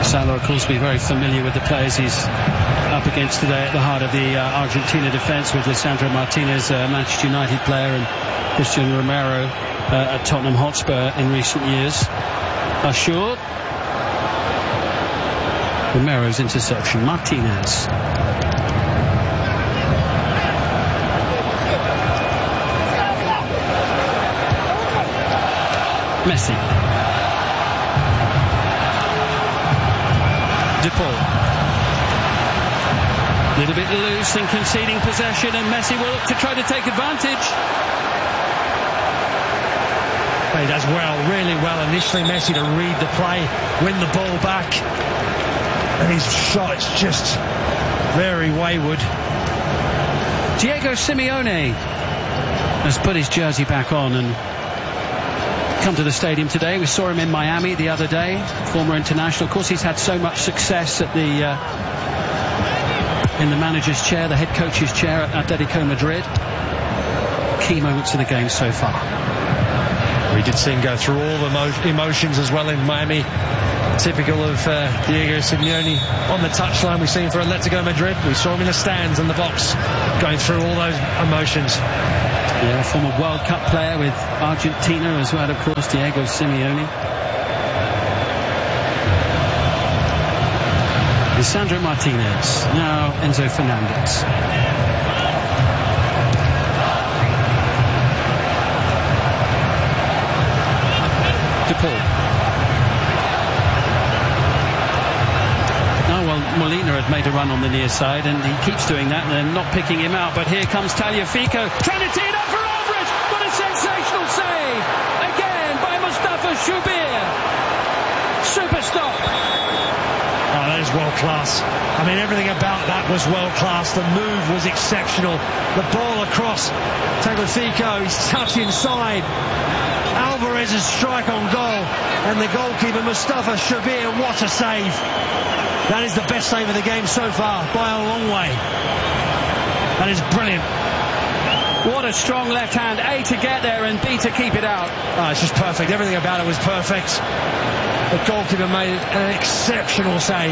Salah, of course, will be very familiar with the players he's up against today at the heart of the Argentina defence, with Lisandro Martinez, Manchester United player, and Christian Romero at Tottenham Hotspur in recent years. Assured. Romero's interception. Martinez. Messi. De Paul. A little bit loose and conceding possession, and Messi will look to try to take advantage. He does well, really well initially, Messi, to read the play, win the ball back, and his shot's just very wayward. Diego Simeone has put his jersey back on and come to the stadium today. We saw him in Miami the other day, former international. Of course, he's had so much success at the in the manager's chair, the head coach's chair at Atletico Madrid. Key moments of the game so far. We did see him go through all the emotions as well in Miami. Typical of Diego Simeone on the touchline. We've seen him for Atletico Madrid. We saw him in the stands and the box going through all those emotions. Yeah, former World Cup player with Argentina as well, of course, Diego Simeone. Lisandro Martinez, now Enzo Fernandez. De Paul. Oh, well, Molina had made a run on the near side, and he keeps doing that, and they're not picking him out. But here comes Tagliafico, trying to tee it up for Alvarez. What a sensational save! Again by Mustafa Shubir. Super stop. Oh, that is world class. I mean, everything about that was world class. The move was exceptional. The ball across Tagliafico, his touch inside. Alvarez's strike on goal, and the goalkeeper Mustafa Shubir, what a save. That is the best save of the game so far, by a long way. That is brilliant. What a strong left hand, A, to get there, and B, to keep it out. Oh, it's just perfect. Everything about it was perfect. The goalkeeper made an exceptional save.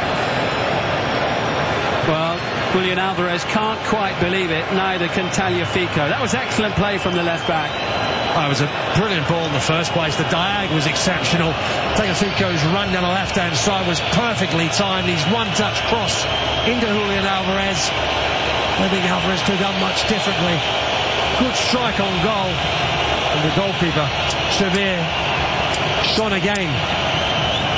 Well, Julian Alvarez can't quite believe it, neither can Tagliafico. That was excellent play from the left back. Oh, it was a brilliant ball in the first place. The diag was exceptional. Tagliafico's run down the left-hand side was perfectly timed. His one-touch cross into Julian Alvarez. I don't think Alvarez could have done much differently. Good strike on goal. And the goalkeeper, Shubir, shone again.